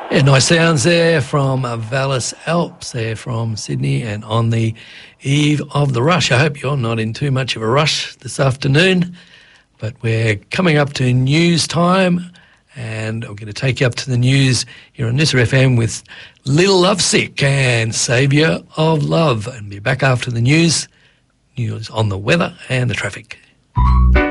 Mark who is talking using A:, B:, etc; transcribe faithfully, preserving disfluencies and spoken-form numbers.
A: Yeah, nice sounds there from uh, Vallis Alps there from Sydney, and on the eve of the rush. I hope you're not in too much of a rush this afternoon, but we're coming up to news time, and I'm going to take you up to the news here on Nissa F M with Little Lovesick and Saviour of Love, and be back after the news, news on the weather and the traffic.